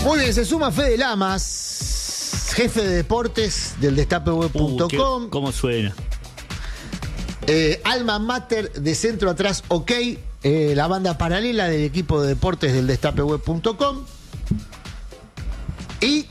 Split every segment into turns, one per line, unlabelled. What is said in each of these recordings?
Muy bien, se suma Fede Lamas, jefe de deportes del destapeweb.com.
¿Cómo suena?
Alma mater de Centro Atrás OK, la banda paralela del equipo de deportes del destapeweb.com. Y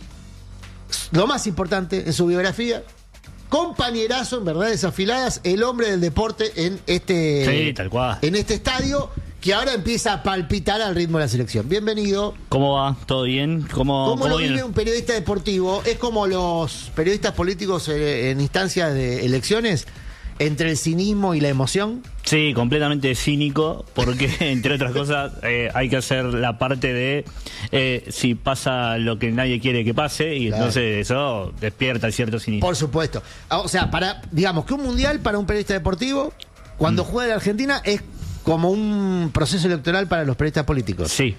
lo más importante en su biografía, compañerazo en verdades afiladas, el hombre del deporte en
Sí, tal cual.
en este estadio que ahora empieza a palpitar al ritmo de la selección. Bienvenido.
¿Cómo va? ¿Todo bien? ¿Cómo
lo
viene?
vive un periodista deportivo? Es como los periodistas políticos en instancias de elecciones, entre el cinismo y la emoción.
Sí, completamente cínico, porque entre otras cosas hay que hacer la parte de si pasa lo que nadie quiere que pase, y
Claro.
entonces eso despierta cierto cinismo.
Por supuesto. O sea, digamos que un mundial para un periodista deportivo, cuando juega la Argentina, es como un proceso electoral para los periodistas políticos.
Sí.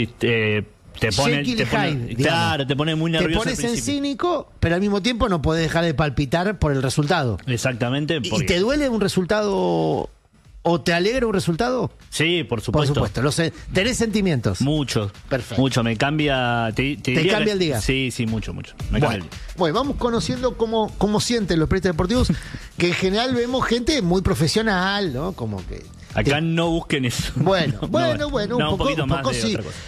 Te pone,
Jekyll y Hyde, digamos.
claro, te pone muy
Te
nervioso.
pones
al
en
principio.
cínico, pero al mismo tiempo no podés dejar de palpitar por el resultado.
Exactamente.
¿Y te duele un resultado o te alegra un resultado?
Sí, por
Por
supuesto.
supuesto. ¿Tenés sentimientos?
Mucho.
Perfecto.
Mucho. Me cambia. ¿Te diría
cambia
que-
el día?
Sí, mucho. Me cambia el día.
Bueno, vamos conociendo cómo sienten los periodistas deportivos, que en general vemos gente muy profesional, ¿no? Como que...
Acá no busquen eso.
Bueno,
No, un poquito más de
sí.
otra cosa.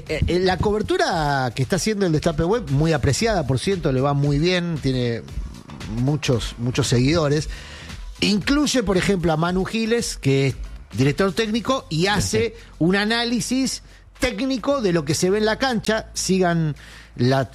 La cobertura que está haciendo el Destape Web, muy apreciada, por cierto, le va muy bien, tiene muchos seguidores. Incluye, por ejemplo, a Manu Giles, que es director técnico y hace un análisis técnico de lo que se ve en la cancha. Sigan, la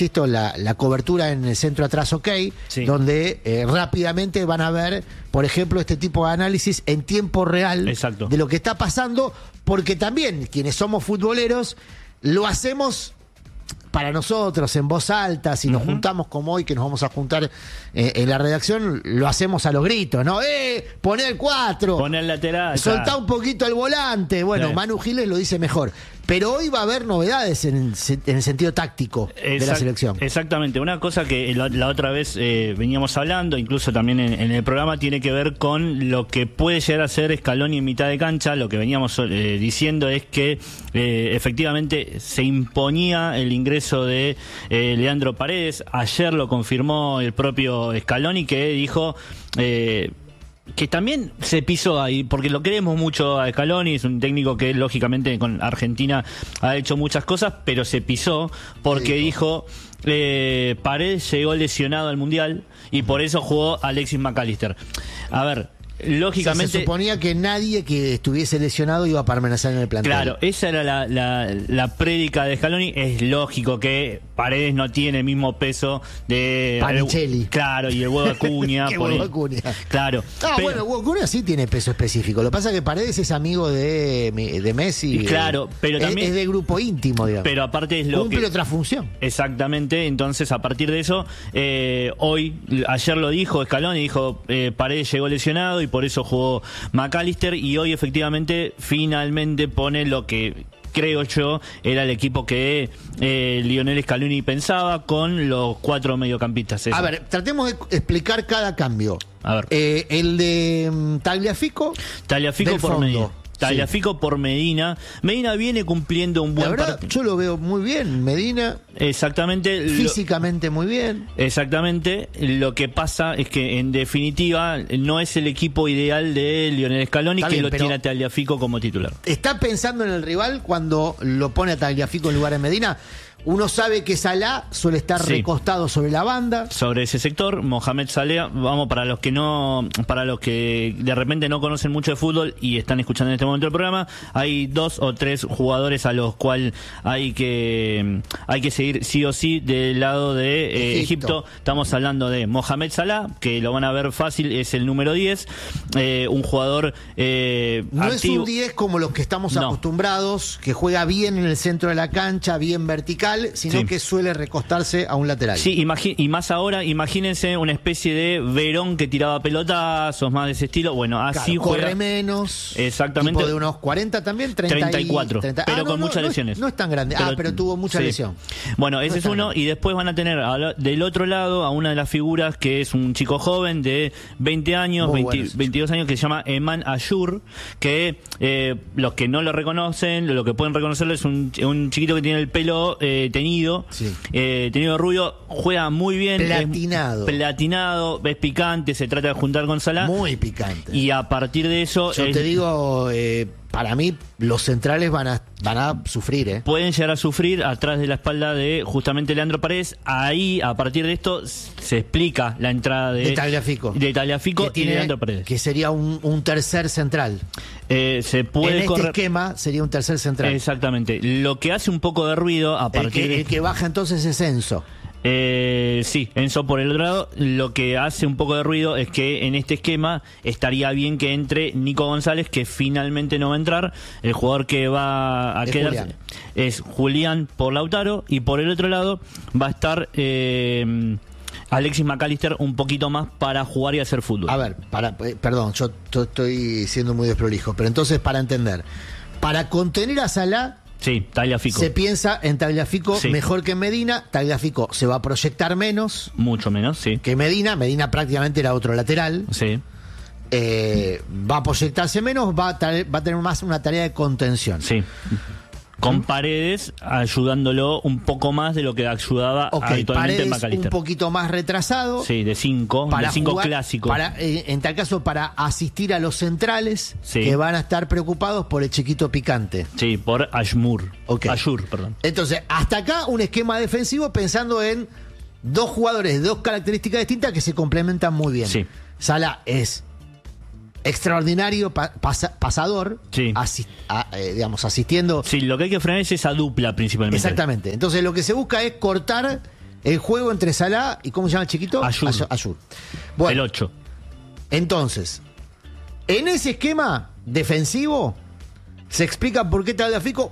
cobertura en el Centro Atrás OK,
Sí.
donde rápidamente van a ver, por ejemplo, este tipo de análisis en tiempo real.
Exacto.
De lo que está pasando, porque también quienes somos futboleros lo hacemos para nosotros en voz alta. Si nos juntamos como hoy, que nos vamos a juntar en la redacción, lo hacemos a los gritos, ¿no? Poné el 4,
Poné el lateral.
soltá
claro.
un poquito el volante. Bueno,
Sí.
Manu Giles lo dice mejor. Pero hoy va a haber novedades en el sentido táctico de la selección.
Exactamente. Una cosa que la otra vez veníamos hablando, incluso también en el programa, tiene que ver con lo que puede llegar a ser Scaloni en mitad de cancha. Lo que veníamos diciendo es que efectivamente se imponía el ingreso de Leandro Paredes. Ayer lo confirmó el propio Scaloni, que dijo... que también se pisó ahí, porque lo queremos mucho a Scaloni, es un técnico que lógicamente con Argentina ha hecho muchas cosas, pero se pisó porque dijo Paredes llegó lesionado al Mundial y por eso jugó Alexis McAllister. A ver, lógicamente...
Se suponía que nadie que estuviese lesionado iba a permanecer en el plantel.
Claro, esa era la prédica de Scaloni. Es lógico que Paredes no tiene el mismo peso de
Panicelli.
Claro, y el huevo Acuña.
Qué
por
huevo
ahí.
Acuña.
Claro. Pero-
Bueno, Acuña sí tiene peso específico. Lo que pasa es que Paredes es amigo de Messi.
Y claro, pero también-
es de grupo íntimo, digamos.
Pero aparte es lo
Cumple
que...
otra función.
Exactamente, entonces a partir de eso, ayer lo dijo Scaloni, dijo Paredes llegó lesionado y por eso jugó McAllister, y hoy efectivamente finalmente pone lo que creo yo era el equipo que Lionel Scaloni pensaba, con los 4 mediocampistas. Eso.
A ver, tratemos de explicar cada cambio.
A ver.
El de Tagliafico.
Tagliafico
del
por
fondo.
Medina. Tagliafico por Medina. Medina viene cumpliendo un
La
buen
verdad,
partido.
yo lo veo muy bien. Medina,
Exactamente.
físicamente muy bien.
Exactamente, lo que pasa es que en definitiva no es el equipo ideal de Lionel Scaloni,
Está
que
bien,
lo
pero-
tiene a Tagliafico como titular.
¿Está pensando en el rival cuando lo pone a Tagliafico en lugar de Medina? Uno sabe que Salah suele estar
Sí.
recostado sobre la banda.
Sobre ese sector, Mohamed Salah, vamos, para los que de repente no conocen mucho de fútbol y están escuchando en este momento el programa, hay 2 o 3 jugadores a los cuales hay que seguir sí o sí del lado de Egipto. Estamos hablando de Mohamed Salah, que lo van a ver fácil, es el número 10, un jugador
No es
activo.
un 10 como los que estamos
No.
acostumbrados, que juega bien en el centro de la cancha, bien vertical, sino
Sí.
que suele recostarse a un lateral.
Sí, y más ahora, imagínense una especie de Verón que tiraba pelotazos, más de ese estilo. Bueno, así
Claro,
juega.
corre menos.
Exactamente.
Tipo de unos 40 también,
34, pero con muchas
no,
lesiones.
No es tan grande. Pero tuvo mucha
sí.
lesión.
Bueno, ese
No
es
está
uno,
grande.
y después van a tener del otro lado a una de las figuras que es un chico joven de 20 años,
Muy bueno ese
22 años, que se llama Eman Ayur, que los que no lo reconocen, lo que pueden reconocerlo es un chiquito que tiene el pelo tenido.
Sí.
Tenido Rubio juega muy bien.
Platinado.
Es picante, se trata de juntar con Salah.
Muy picante.
Y a partir de eso...
Yo te digo, para mí, los centrales van a sufrir,
Pueden llegar a sufrir atrás de la espalda de justamente Leandro Paredes. Ahí, a partir de esto, se explica la entrada de Tagliafico y Leandro Paredes.
Que sería un tercer central.
Se puede
en este esquema sería un tercer central.
Exactamente. Lo que hace un poco de ruido a partir
el que baja entonces es Enzo.
Sí, Enzo por el otro lado. Lo que hace un poco de ruido es que en este esquema estaría bien que entre Nico González, que finalmente no va a entrar. El jugador que va a quedarse es Julián por Lautaro, y por el otro lado va a estar Alexis McAllister un poquito más para jugar y hacer fútbol.
A ver, perdón, yo estoy siendo muy desprolijo, pero entonces, para entender, para contener a Salah,
sí, Tagliafico.
Se piensa en Tagliafico mejor que en Medina. Tagliafico se va a proyectar menos.
Mucho menos, sí.
Que Medina. Medina prácticamente era otro lateral.
Sí.
Va a proyectarse menos, va a tener más una tarea de contención.
Sí. Con Paredes ayudándolo un poco más de lo que ayudaba habitualmente en McAllister.
Un poquito más retrasado.
Sí, de 5 clásicos.
En tal caso, para asistir a los centrales que van a estar preocupados por el chiquito picante.
Sí, por Ashur, perdón.
Entonces, hasta acá un esquema defensivo pensando en dos jugadores de dos características distintas que se complementan muy bien.
Sí.
Salah es extraordinario pasador, digamos, asistiendo.
Sí, lo que hay que frenar es esa dupla principalmente.
Exactamente. Entonces lo que se busca es cortar el juego entre Salah y, ¿cómo se llama el chiquito?
Ashur.
Bueno,
el 8.
Entonces, en ese esquema defensivo se explica por qué Tagliafico